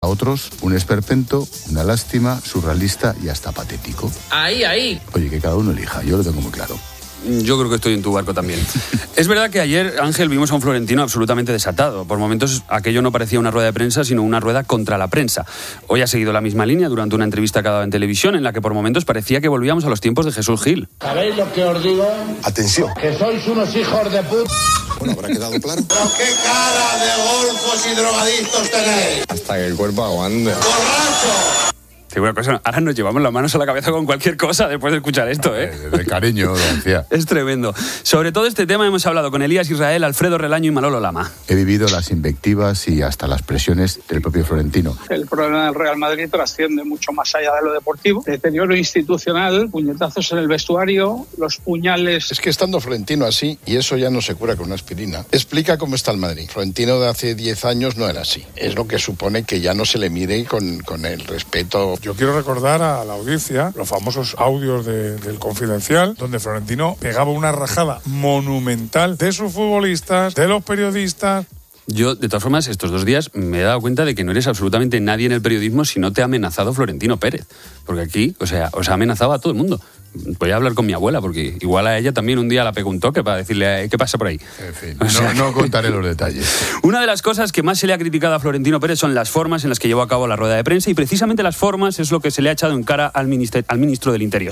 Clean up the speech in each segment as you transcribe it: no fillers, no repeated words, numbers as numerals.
otros un esperpento, una lástima, surrealista y hasta patético. Ahí. Oye, que cada uno elija, yo lo tengo muy claro. Yo creo que estoy en tu barco también. Es verdad que ayer, Ángel, vimos a un Florentino absolutamente desatado. Por momentos aquello no parecía una rueda de prensa, sino una rueda contra la prensa. Hoy ha seguido la misma línea durante una entrevista que ha dado en televisión, en la que por momentos parecía que volvíamos a los tiempos de Jesús Gil. ¿Sabéis lo que os digo? Atención. Que sois unos hijos de puta. Bueno, ¿habrá quedado claro? ¿Pero qué cara de golfos y drogadictos tenéis? Hasta que el cuerpo aguante. ¡Borracho! Te digo una cosa, ahora nos llevamos las manos a la cabeza con cualquier cosa después de escuchar esto, ¿eh? De cariño, lo decía. Es tremendo. Sobre todo este tema hemos hablado con Elías Israel, Alfredo Relaño y Manolo Lama. He vivido las invectivas y hasta las presiones del propio Florentino. El problema del Real Madrid trasciende mucho más allá de lo deportivo. Deterioro institucional, puñetazos en el vestuario, los puñales. Es que estando Florentino así, y eso ya no se cura con una aspirina, explica cómo está el Madrid. Florentino de hace 10 años no era así. Es lo que supone que ya no se le mire con el respeto. Yo quiero recordar a la audiencia los famosos audios del Confidencial, donde Florentino pegaba una rajada monumental de sus futbolistas, de los periodistas. Yo, de todas formas, estos 2 días me he dado cuenta de que no eres absolutamente nadie en el periodismo si no te ha amenazado Florentino Pérez. Porque aquí, os ha amenazado a todo el mundo. Voy a hablar con mi abuela, porque igual a ella también un día la pegó un toque para decirle qué pasa por ahí. En fin, no contaré los detalles. Una de las cosas que más se le ha criticado a Florentino Pérez son las formas en las que llevó a cabo la rueda de prensa, y precisamente las formas es lo que se le ha echado en cara al ministro del Interior.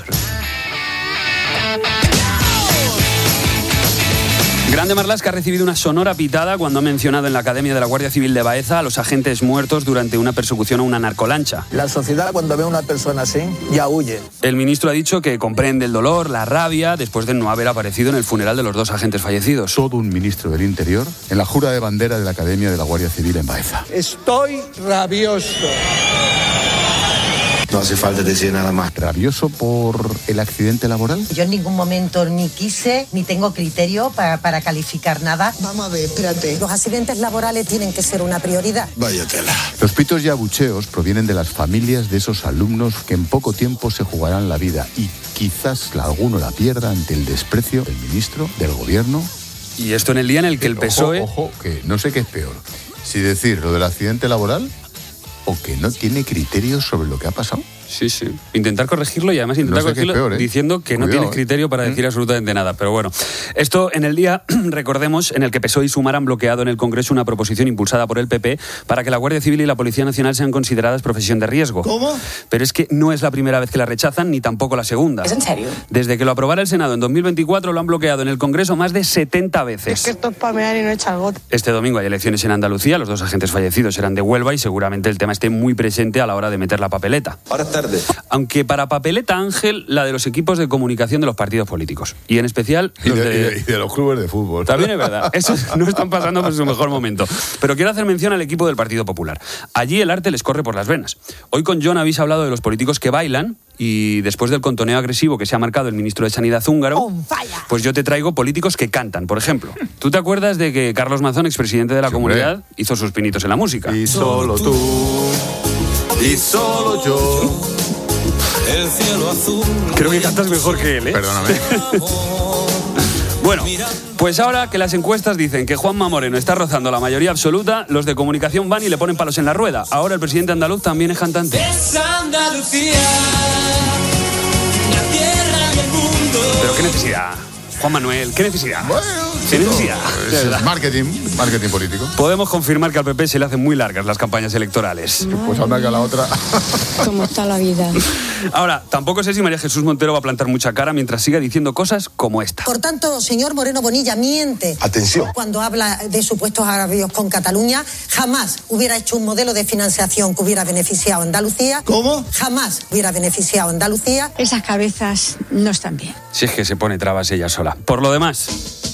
Grande Marlaska ha recibido una sonora pitada cuando ha mencionado en la Academia de la Guardia Civil de Baeza a los agentes muertos durante una persecución a una narcolancha. La sociedad, cuando ve a una persona así, ya huye. El ministro ha dicho que comprende el dolor, la rabia, después de no haber aparecido en el funeral de los 2 agentes fallecidos. Todo un ministro del Interior en la jura de bandera de la Academia de la Guardia Civil en Baeza. Estoy rabioso. No hace falta decir nada más. ¿Rabioso por el accidente laboral? Yo en ningún momento ni quise, ni tengo criterio para calificar nada. Vamos a ver, espérate. Los accidentes laborales tienen que ser una prioridad. Váyatela. Los pitos y abucheos provienen de las familias de esos alumnos que en poco tiempo se jugarán la vida y quizás alguno la pierda ante el desprecio del ministro, del gobierno. Y esto en el día en el que el PSOE... Ojo, que no sé qué es peor. Si decir lo del accidente laboral o que no tiene criterios sobre lo que ha pasado. Sí. Intentar corregirlo y además intentar corregirlo peor, diciendo que no tienes criterio para decir absolutamente nada. Pero bueno, esto en el día, recordemos, en el que PSOE y Sumar han bloqueado en el Congreso una proposición impulsada por el PP para que la Guardia Civil y la Policía Nacional sean consideradas profesión de riesgo. ¿Cómo? Pero es que no es la primera vez que la rechazan, ni tampoco la segunda. ¿Es en serio? Desde que lo aprobara el Senado en 2024 lo han bloqueado en el Congreso más de 70 veces. Es que esto es para mear y no echar gota. Este domingo hay elecciones en Andalucía, los 2 agentes fallecidos eran de Huelva y seguramente el tema esté muy presente a la hora de meter la papeleta. Ahora es tarde. Aunque para papeleta, Ángel, la de los equipos de comunicación de los partidos políticos. Y en especial los de los clubes de fútbol. También es verdad. Esos no están pasando por su mejor momento. Pero quiero hacer mención al equipo del Partido Popular. Allí el arte les corre por las venas. Hoy con John habéis hablado de los políticos que bailan y después del contoneo agresivo que se ha marcado el ministro de Sanidad húngaro, pues yo te traigo políticos que cantan, por ejemplo. ¿Tú te acuerdas de que Carlos Mazón, expresidente de la comunidad, hizo sus pinitos en la música? Y solo tú, y solo yo. El cielo azul. Creo que cantas mejor que él, ¿eh? Perdóname. Bueno, pues ahora que las encuestas dicen que Juanma Moreno está rozando la mayoría absoluta, los de comunicación van y le ponen palos en la rueda. Ahora el presidente andaluz también es cantante. Es Andalucía, la tierra y el mundo. Pero qué necesidad, Juan Manuel, qué necesidad. Bueno, qué necesidad. Es marketing político. Podemos confirmar que al PP se le hacen muy largas las campañas electorales. Pues anda que a la otra. ¿Cómo está la vida? Ahora, tampoco sé si María Jesús Montero va a plantar mucha cara mientras siga diciendo cosas como esta. Por tanto, señor Moreno Bonilla miente. Atención. Cuando habla de supuestos agravios con Cataluña, jamás hubiera hecho un modelo de financiación que hubiera beneficiado a Andalucía. ¿Cómo? Jamás hubiera beneficiado a Andalucía. Esas cabezas no están bien. Si es que se pone trabas ella sola. Por lo demás,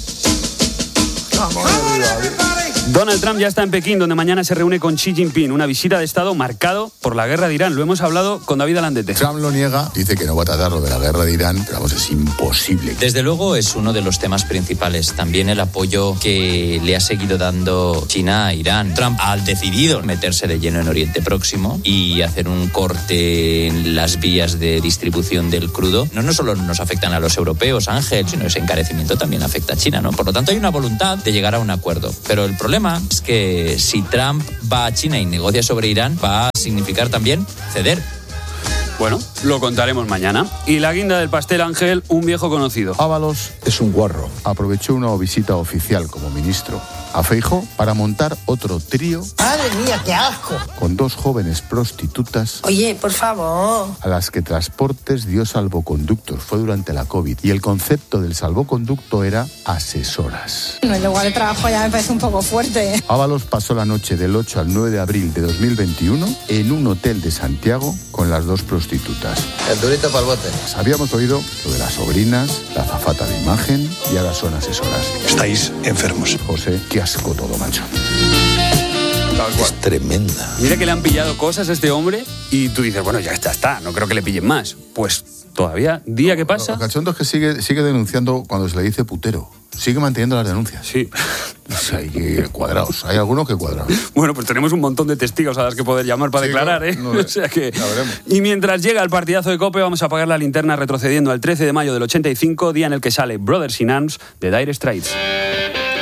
Donald Trump ya está en Pekín, donde mañana se reúne con Xi Jinping. Una visita de Estado marcado por la guerra de Irán. Lo hemos hablado con David Alandete. Trump lo niega, dice que no va a tratar lo de la guerra de Irán, pero vamos, es imposible. Desde luego es uno de los temas principales. También el apoyo que le ha seguido dando China a Irán. Trump ha decidido meterse de lleno en Oriente Próximo y hacer un corte en las vías de distribución del crudo. No solo nos afectan a los europeos, Ángel, sino ese encarecimiento también afecta a China, ¿no? Por lo tanto, hay una voluntad de llegar a un acuerdo. Pero el problema problema es que si Trump va a China y negocia sobre Irán, va a significar también ceder. Bueno, lo contaremos mañana. Y la guinda del pastel, Ángel, un viejo conocido. Ábalos es un guarro. Aprovechó una visita oficial como ministro a Feijóo para montar otro trío. ¡Madre mía, qué asco! Con 2 jóvenes prostitutas. Oye, por favor. A las que Transportes dio salvoconductos. Fue durante la COVID. Y el concepto del salvoconducto era asesoras. No, el lugar de trabajo ya me parece un poco fuerte. Ábalos pasó la noche del 8 al 9 de abril de 2021 en un hotel de Santiago con las 2 prostitutas. El durito para el bote. Habíamos oído lo de las sobrinas, la azafata de imagen y ahora son asesoras. Estáis enfermos. José, qué asco todo, macho. Es tremenda. Mira que le han pillado cosas a este hombre y tú dices, bueno, ya está, no creo que le pillen más. Pues todavía, día que pasa... Lo cachondo es que sigue denunciando cuando se le dice putero. Sigue manteniendo las denuncias. Sí. O sea, hay cuadrados. Hay algunos que cuadrados. Bueno, pues tenemos un montón de testigos a los que poder llamar para declarar, ¿eh? O sea que... Ya veremos. Y mientras llega el partidazo de COPE, vamos a apagar la linterna retrocediendo al 13 de mayo del 85, día en el que sale Brothers in Arms de Dire Straits.